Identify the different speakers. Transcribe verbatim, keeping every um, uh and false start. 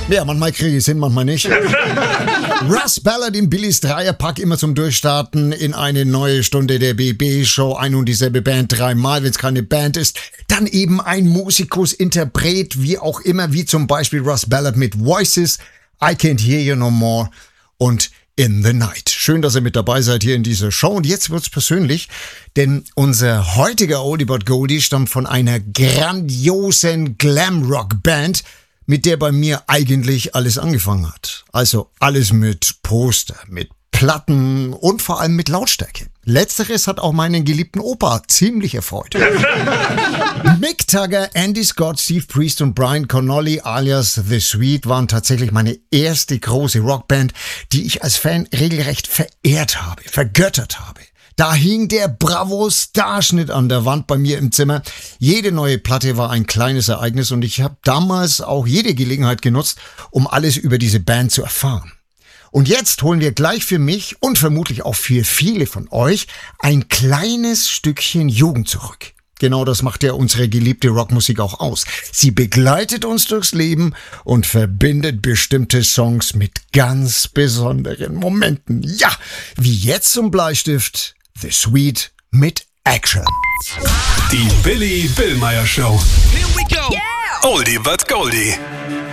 Speaker 1: Ja, manchmal kriege ich es hin, manchmal nicht. Russ Ballard in Billys Dreierpack immer zum Durchstarten in eine neue Stunde der B B-Show. Ein und dieselbe Band dreimal, wenn es keine Band ist. Dann eben ein Musikus, Interpret, wie auch immer, wie zum Beispiel Russ Ballard mit Voices, I Can't Hear You No More und In the Night. Schön, dass ihr mit dabei seid hier in dieser Show. Und jetzt wird's persönlich, denn unser heutiger Oldie but Goldie stammt von einer grandiosen Glamrock-Band, mit der bei mir eigentlich alles angefangen hat. Also alles mit Poster, mit Platten und vor allem mit Lautstärke. Letzteres hat auch meinen geliebten Opa ziemlich erfreut. Mick Jagger, Andy Scott, Steve Priest und Brian Connolly alias The Sweet waren tatsächlich meine erste große Rockband, die ich als Fan regelrecht verehrt habe, vergöttert habe. Da hing der Bravo-Starschnitt an der Wand bei mir im Zimmer. Jede neue Platte war ein kleines Ereignis und ich habe damals auch jede Gelegenheit genutzt, um alles über diese Band zu erfahren. Und jetzt holen wir gleich für mich und vermutlich auch für viele von euch ein kleines Stückchen Jugend zurück. Genau das macht ja unsere geliebte Rockmusik auch aus. Sie begleitet uns durchs Leben und verbindet bestimmte Songs mit ganz besonderen Momenten. Ja, wie jetzt zum Bleistift The Sweet mit Action.
Speaker 2: Die Billy Billmeyer Show.
Speaker 3: Here we go.
Speaker 2: Yeah. Oldie but Goldie.